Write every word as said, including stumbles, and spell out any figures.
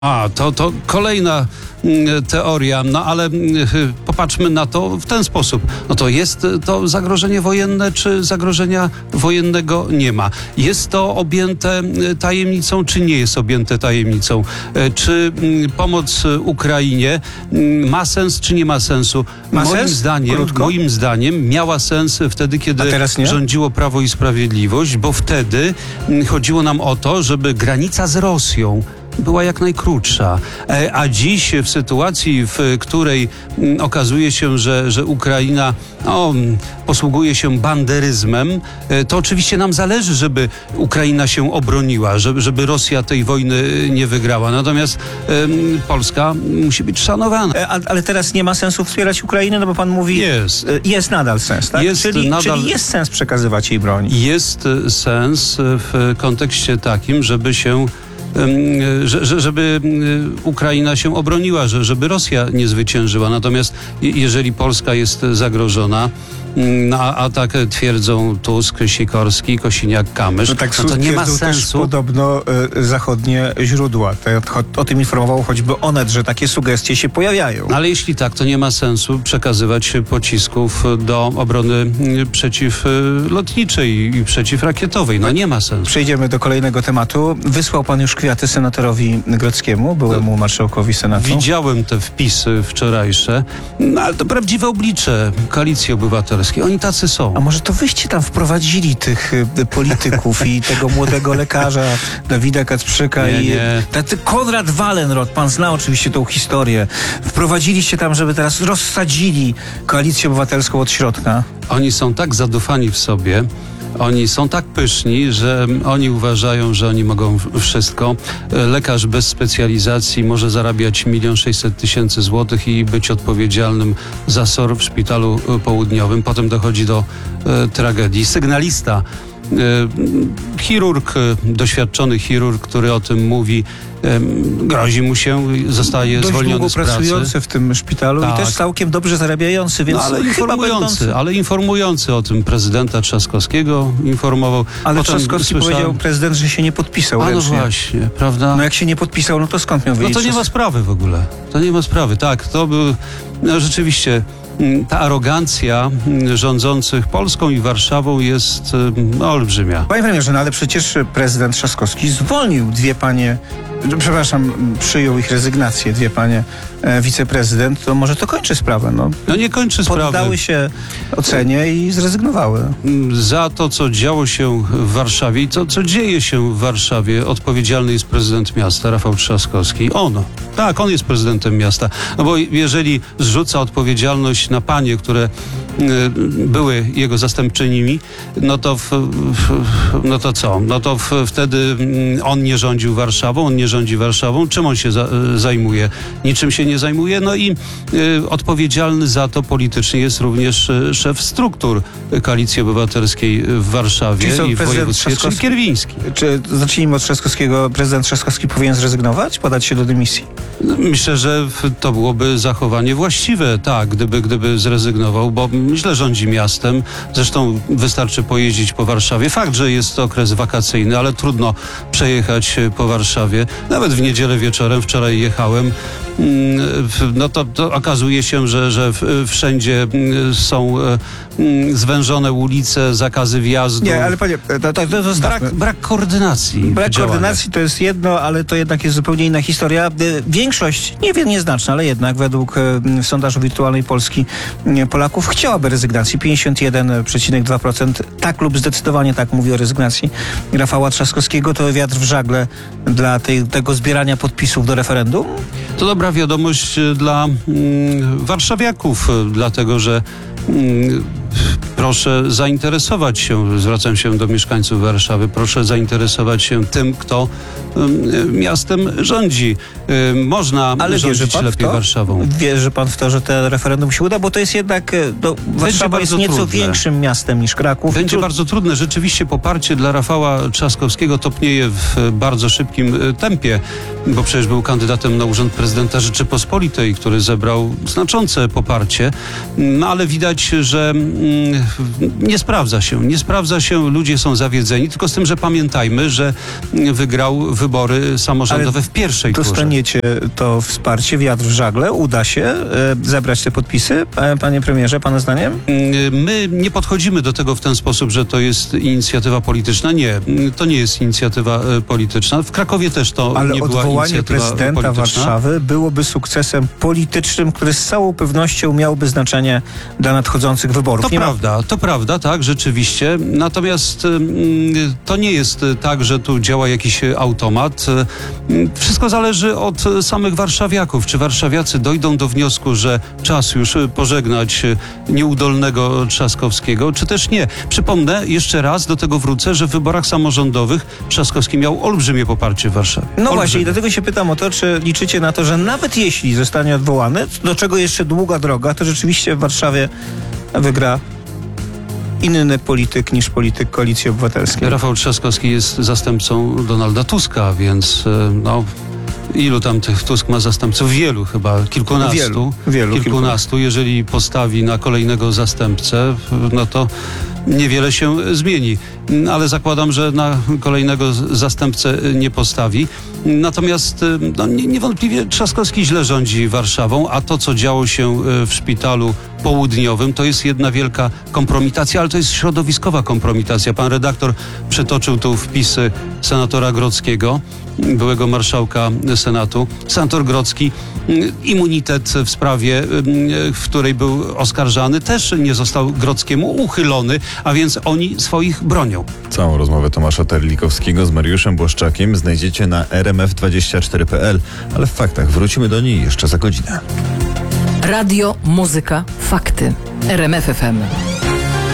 A, to, to kolejna mm, teoria, no ale mm, popatrzmy na to w ten sposób. No to jest to zagrożenie wojenne, czy zagrożenia wojennego nie ma? Jest to objęte mm, tajemnicą, czy nie jest objęte tajemnicą? E, Czy mm, pomoc Ukrainie mm, ma sens, czy nie ma sensu? Ma moim sens? zdaniem, Krótko. moim zdaniem miała sens wtedy, kiedy A teraz nie? rządziło Prawo i Sprawiedliwość, bo wtedy mm, chodziło nam o to, żeby granica z Rosją była jak najkrótsza. E, A dziś w sytuacji, w której mm, okazuje się, że, że Ukraina no, mm, posługuje się banderyzmem, e, to oczywiście nam zależy, żeby Ukraina się obroniła, żeby, żeby Rosja tej wojny nie wygrała. Natomiast em, Polska musi być szanowana. E, a- Ale teraz nie ma sensu wspierać Ukrainy, no bo pan mówi... Jest. e, Jest nadal sens, tak? Jest czyli, nadal- czyli jest sens przekazywać jej broń. Jest e, sens w kontekście takim, żeby się em, że- że- żeby em, Ukraina się obroniła, że- żeby Rosja nie zwyciężyła. Natomiast je- jeżeli Polska jest zagrożona, mm, a, a tak twierdzą Tusk, Sikorski, Kosiniak-Kamysz, No tak no to nie ma twierdzą też sensu. podobno e, zachodnie źródła. Te, cho, o tym informował choćby Onet, że takie sugestie się pojawiają. No ale jeśli tak, to nie ma sensu przekazywać pocisków do obrony mm, przeciwlotniczej i przeciwrakietowej. No nie ma sensu. Przejdziemy do kolejnego tematu. Wysłał pan już kwiaty senatorowi Grodzkiemu, byłemu marszałkowi Senatu. Widziałem te wpisy wczorajsze, no ale to prawdziwe oblicze Koalicji Obywatelskiej. Oni tacy są. A może to wyście tam wprowadzili tych y, polityków i tego młodego lekarza Dawida Kacprzyka Nie, i nie. tacy Konrad Wallenrod, pan zna oczywiście tą historię. Wprowadziliście tam, żeby teraz rozsadzili Koalicję Obywatelską od środka. Oni są tak zadufani w sobie, oni są tak pyszni, że oni uważają, że oni mogą w- wszystko. Lekarz bez specjalizacji może zarabiać milion sześćset tysięcy złotych i być odpowiedzialnym za S O R w szpitalu y, południowym. Potem dochodzi do e, tragedii. Sygnalista, e, chirurg, e, doświadczony chirurg, który o tym mówi, e, grozi mu się, zostaje Dość zwolniony długo z pracy. pracujący w tym szpitalu Tak. i też całkiem dobrze zarabiający, więc No, ale chyba informujący, będący. ale informujący o tym prezydenta Trzaskowskiego informował. Ale Potem Trzaskowski słyszałem- powiedział prezydent, że się nie podpisał A no ręcznie. właśnie, prawda? No jak się nie podpisał, no to skąd miał No wiedzieć? to nie że- ma sprawy w ogóle. To nie ma sprawy. Tak, to był no, rzeczywiście mm, ta arogancja mm, rządzących Polską i Warszawą jest mm, olbrzymia. Panie premierze, no ale przecież prezydent Trzaskowski zwolnił dwie panie, przepraszam, przyjął ich rezygnację, dwie panie e, wiceprezydent, to może to kończy sprawę, no. No nie kończy sprawy. Poddały się ocenie i zrezygnowały. Za to, co działo się w Warszawie i to, co dzieje się w Warszawie, odpowiedzialny jest prezydent miasta, Rafał Trzaskowski. On. Tak, on jest prezydentem miasta. No bo jeżeli zrzuca odpowiedzialność na panie, które y, były jego zastępczyniami, no to, w, w, no to co? No to w, wtedy mm, on nie rządził Warszawą, on nie rządzi Warszawą. Czym on się za, zajmuje? Niczym się nie zajmuje. No i y, odpowiedzialny za to politycznie jest również y, szef struktur Koalicji Obywatelskiej w Warszawie Czyli co, i w prezydent województwie, czyli Trzaskowski? Kierwiński. Czy, zacznijmy od Trzaskowskiego, prezydent Trzaskowski powinien zrezygnować, podać się do dymisji? Myślę, że w- to byłoby zachowanie właściwe, tak, gdyby, gdyby zrezygnował, bo źle rządzi miastem. Zresztą wystarczy pojeździć po Warszawie. Fakt, że jest okres wakacyjny, ale trudno przejechać e, po Warszawie. Nawet w niedzielę wieczorem, wczoraj jechałem, mm, w- no to, to okazuje się, że, że w- wszędzie mm, są e, mm, zwężone ulice, zakazy wjazdu. Nie, ale panie, to, to, to zostawmy. Brak, brak koordynacji. w Brak działaniach. koordynacji to jest jedno, ale to jednak jest zupełnie inna historia. E, Większość, nie wiem, nieznaczna, ale jednak według e, sondażu Wirtualnej Polski e, Polaków chciałaby rezygnacji. pięćdziesiąt jeden przecinek dwa procent tak lub zdecydowanie tak mówi o rezygnacji Rafała Trzaskowskiego. To wiatr w żagle dla tej, tego zbierania podpisów do referendum. To dobra wiadomość e, dla mm, warszawiaków, e, dlatego że mm, proszę zainteresować się, zwracam się do mieszkańców Warszawy, proszę zainteresować się tym, kto mm, miastem rządzi. E, Można Ale wierzy rządzić pan w lepiej to? Warszawą. Wierzy pan w to, że to referendum się uda? Bo to jest jednak, e, no, Warszawa jest bardzo nieco trudne. większym miastem niż Kraków. Będzie Tru- bardzo trudne. Rzeczywiście poparcie dla Rafała Trzaskowskiego topnieje w e, bardzo szybkim e, tempie, bo przecież był kandydatem na urząd prezydenta Rzeczypospolitej, który zebrał znaczące poparcie. No ale widać, że mm, nie sprawdza się. Nie sprawdza się, ludzie są zawiedzeni, tylko z tym, że pamiętajmy, że wygrał wybory samorządowe Ale w pierwszej turze. Dostaniecie to wsparcie, wiatr w żagle, uda się e, zebrać te podpisy, e, panie premierze, pana zdaniem? My nie podchodzimy do tego w ten sposób, że to jest inicjatywa polityczna. Nie, to nie jest inicjatywa e, polityczna. W Krakowie też to Ale nie była odwołanie inicjatywa prezydenta polityczna. Warszawy byłoby sukcesem politycznym, który z całą pewnością miałby znaczenie dla nadchodzących wyborów. To Nie ma- prawda, to prawda, tak, rzeczywiście. Natomiast mm, to nie jest tak, że tu działa jakiś automat. Mm, Wszystko zależy od samych warszawiaków. Czy warszawiacy dojdą do wniosku, że czas już pożegnać nieudolnego Trzaskowskiego, czy też nie. Przypomnę, jeszcze raz do tego wrócę, że w wyborach samorządowych Trzaskowski miał olbrzymie poparcie w Warszawie. No Olbrzymie. właśnie i dlatego się pytam o to, czy liczycie na to, że nawet jeśli zostanie odwołany, do czego jeszcze długa droga, to rzeczywiście w Warszawie wygra inny polityk niż polityk Koalicji Obywatelskiej. Rafał Trzaskowski jest zastępcą Donalda Tuska, więc e, no... Ilu tam tych Tusk ma zastępców? Wielu chyba, kilkunastu. Wielu, wielu, kilkunastu. Jeżeli postawi na kolejnego zastępcę, no to niewiele się zmieni. Ale zakładam, że na kolejnego z- zastępcę nie postawi. Natomiast no, nie- niewątpliwie Trzaskowski źle rządzi Warszawą, a to, co działo się e, w szpitalu południowym, to jest jedna wielka kompromitacja, ale to jest środowiskowa kompromitacja. Pan redaktor przytoczył tu wpisy senatora Grodzkiego, byłego marszałka Senatu. Senator Grodzki, mm, immunitet w sprawie, mm, w której był oskarżany, też nie został Grodzkiemu uchylony, a więc oni swoich bronią. Całą rozmowę Tomasza Terlikowskiego z Mariuszem Błaszczakiem znajdziecie na r m f dwadzieścia cztery kropka p l, ale w faktach wrócimy do niej jeszcze za godzinę. Radio, muzyka, fakty. R M F F M.